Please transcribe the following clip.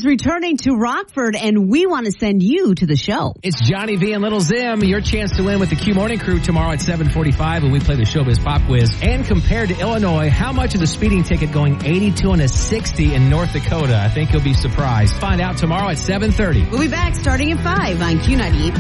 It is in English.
is returning to Rockford, and we want to send you to the show. It's Johnny V and Little Zim. Your chance to win with the Q Morning Crew tomorrow at 7:45 when we play the Showbiz Pop Quiz. And compared to Illinois, how much is a speeding ticket going 82 and a 60 in North Dakota? I think you'll be surprised. Find out tomorrow at 7:30. We'll be back starting at 5 on Q98.